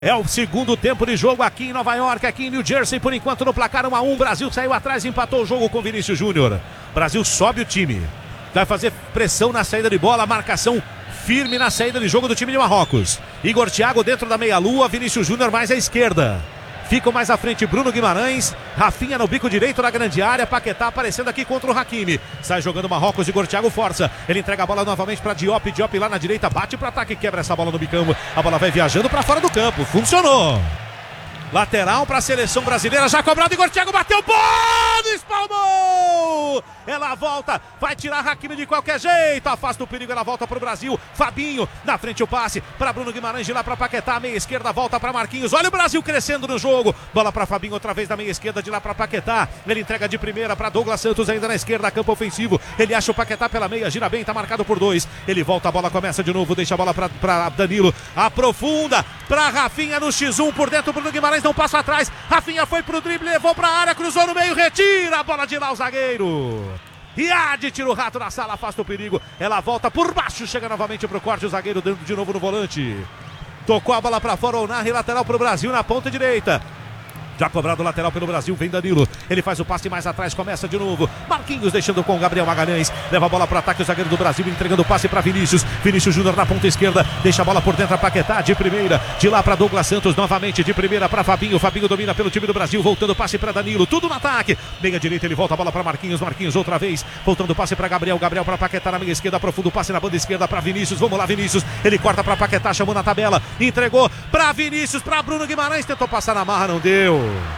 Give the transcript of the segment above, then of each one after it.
É o segundo tempo de jogo aqui em Nova York, aqui em New Jersey, por enquanto no placar 1-1, Brasil saiu atrás e empatou o jogo com Vinícius Júnior. Brasil sobe o time, vai fazer pressão na saída de bola, marcação firme na saída de jogo do time de Marrocos. Igor Thiago dentro da meia-lua, Vinícius Júnior mais à esquerda. Ficam mais à frente Bruno Guimarães, Rafinha no bico direito na grande área, Paquetá aparecendo aqui contra o Hakimi. Sai jogando Marrocos, Igor Thiago força, ele entrega a bola novamente para Diop, Diop lá na direita, bate para ataque, quebra essa bola no bicão, a bola vai viajando para fora do campo, funcionou. Lateral para a seleção brasileira, já cobrado, Igor Thiago bateu, bola, espalmou! Ela volta, vai tirar Hakimi de qualquer jeito, afasta o perigo, ela volta para o Brasil, Fabinho, na frente o passe para Bruno Guimarães, de lá para Paquetá, meia esquerda, volta para Marquinhos, olha o Brasil crescendo no jogo, bola para Fabinho, outra vez da meia esquerda, de lá para Paquetá, ele entrega de primeira para Douglas Santos, ainda na esquerda, campo ofensivo, ele acha o Paquetá pela meia, gira bem, tá marcado por 2, ele volta, a bola começa de novo, deixa a bola para Danilo, aprofunda, para Rafinha no X1, por dentro Bruno Guimarães não passa atrás, Rafinha foi pro drible, levou pra área, cruzou no meio, retira a bola de lá o zagueiro. Iade tira o rato na sala, afasta o perigo, ela volta por baixo, chega novamente pro corte, o zagueiro dentro de novo no volante. Tocou a bola pra fora, Onarri, lateral pro Brasil na ponta direita. Já cobrado lateral pelo Brasil, vem Danilo, ele faz o passe mais atrás, começa de novo, Marquinhos deixando com Gabriel Magalhães, leva a bola para o ataque, o zagueiro do Brasil entregando o passe para Vinícius Júnior na ponta esquerda, deixa a bola por dentro a Paquetá, de primeira, de lá para Douglas Santos, novamente de primeira para Fabinho domina pelo time do Brasil, voltando o passe para Danilo, tudo no ataque, meia direita, ele volta a bola para Marquinhos outra vez, voltando o passe para Gabriel para Paquetá na meia esquerda, aprofunda o passe na banda esquerda para Vinícius, vamos lá Vinícius, ele corta para Paquetá, chamou na tabela, entregou para Vinícius, para Bruno Guimarães, tentou passar na marra, não deu.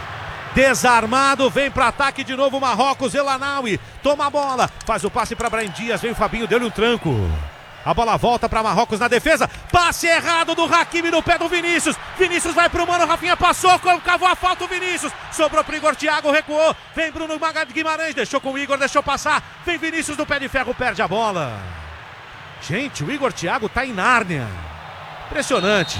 Desarmado, vem para ataque de novo Marrocos, Elanaui, toma a bola, faz o passe para Brahim Dias, vem o Fabinho, deu-lhe um tranco. A bola volta para Marrocos na defesa, passe errado do Hakimi no pé do Vinícius vai pro mano, Rafinha passou, cavou a falta o Vinícius, sobrou pro Igor Thiago, recuou, vem Bruno Guimarães, deixou com o Igor, deixou passar, vem Vinícius do pé de ferro, perde a bola. Gente, o Igor Thiago tá em Nárnia, impressionante.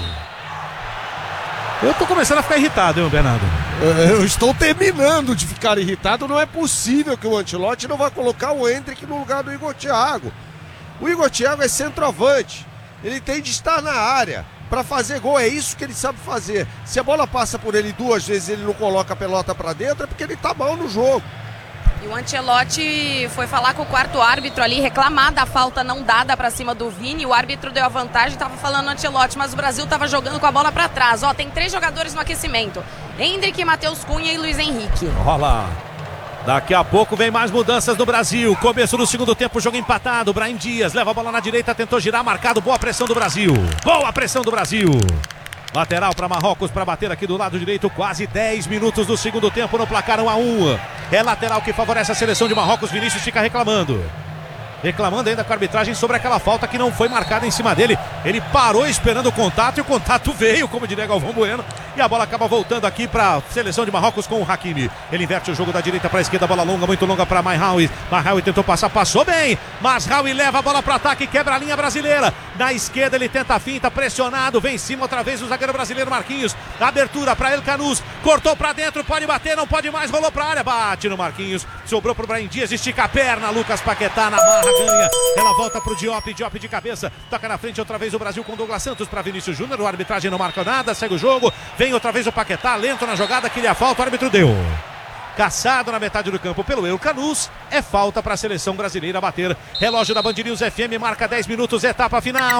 Eu tô começando a ficar irritado, hein, Bernardo? Eu estou terminando de ficar irritado. Não é possível que o Ancelotti não vá colocar o Endrick no lugar do Igor Thiago. O Igor Thiago é centroavante. Ele tem de estar na área para fazer gol. É isso que ele sabe fazer. Se a bola passa por ele 2 vezes e ele não coloca a pelota para dentro, é porque ele tá mal no jogo. E o Ancelotti foi falar com o quarto árbitro ali, reclamar da falta não dada para cima do Vini. O árbitro deu a vantagem, tava falando Ancelotti, mas o Brasil tava jogando com a bola para trás. Ó, tem 3 jogadores no aquecimento: Endrick, Matheus Cunha e Luiz Henrique. Olha lá. Daqui a pouco vem mais mudanças no Brasil. Começo do segundo tempo, jogo empatado. Brahim Dias leva a bola na direita, tentou girar, marcado. Boa pressão do Brasil. Boa pressão do Brasil. Lateral para Marrocos para bater aqui do lado direito, quase 10 minutos do segundo tempo no placar 1-1. É lateral que favorece a seleção de Marrocos, Vinícius fica reclamando ainda com a arbitragem sobre aquela falta que não foi marcada em cima dele. Ele parou esperando o contato e o contato veio, como diria Galvão Bueno. E a bola acaba voltando aqui para a seleção de Marrocos com o Hakimi. Ele inverte o jogo da direita para a esquerda, bola longa, muito longa para Mazraoui. Mazraoui tentou passar, passou bem. Mazraoui leva a bola para o ataque, quebra a linha brasileira. Na esquerda ele tenta a finta, pressionado, vem em cima outra vez o zagueiro brasileiro Marquinhos. Abertura para El Canus, cortou para dentro, pode bater, não pode mais, rolou para a área, bate no Marquinhos. Sobrou para o Brahim Dias, estica a perna, Lucas Paquetá na barra, ganha. Ela volta pro Diop de cabeça, toca na frente outra vez o Brasil com Douglas Santos para Vinícius Júnior, o arbitragem não marca nada, segue o jogo, vem outra vez o Paquetá, lento na jogada, queria a falta, o árbitro deu. Caçado na metade do campo pelo El Canus, é falta para a seleção brasileira bater. Relógio da Band News FM marca 10 minutos, etapa final.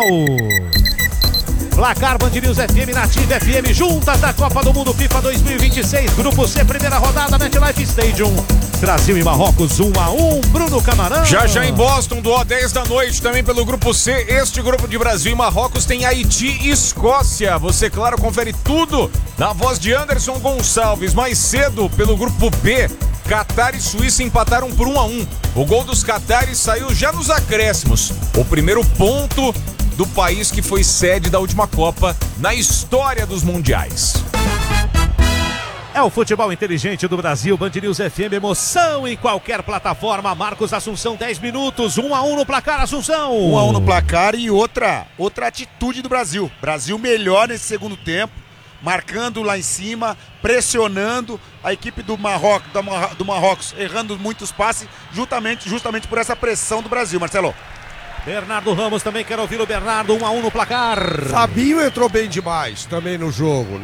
Placar Band News FM, Nativa FM, juntas da Copa do Mundo FIFA 2026, Grupo C, primeira rodada, MetLife Stadium. Brasil e Marrocos 1-1, Bruno Camarão. Já em Boston, do O10 da noite, também pelo Grupo C, este grupo de Brasil e Marrocos tem Haiti e Escócia. Você, claro, confere tudo na voz de Anderson Gonçalves. Mais cedo, pelo Grupo B, Catar e Suíça empataram por 1-1. O gol dos catares saiu já nos acréscimos. O primeiro ponto do país que foi sede da última Copa na história dos mundiais. É o futebol inteligente do Brasil, Band News FM, emoção em qualquer plataforma. Marcos Assunção, 10 minutos, 1-1 no placar, Assunção. 1-1 no placar e outra atitude do Brasil. Brasil melhor nesse segundo tempo, marcando lá em cima, pressionando a equipe do Marrocos errando muitos passes, justamente por essa pressão do Brasil, Marcelo. Bernardo Ramos também, quero ouvir o Bernardo, 1-1 no placar. Fabinho entrou bem demais também no jogo.